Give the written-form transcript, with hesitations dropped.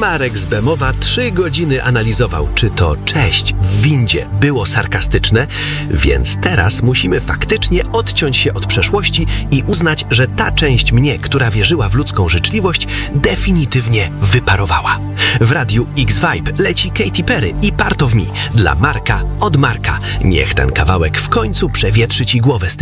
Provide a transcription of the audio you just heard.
Marek z Bemowa 3 godziny analizował, czy to cześć w windzie było sarkastyczne, więc teraz musimy faktycznie odciąć się od przeszłości i uznać, że ta część mnie, która wierzyła w ludzką życzliwość, definitywnie wyparowała. W radiu X-Vibe leci Katy Perry i Part of Me dla Marka od Marka. Niech ten kawałek w końcu przewietrzy ci głowę z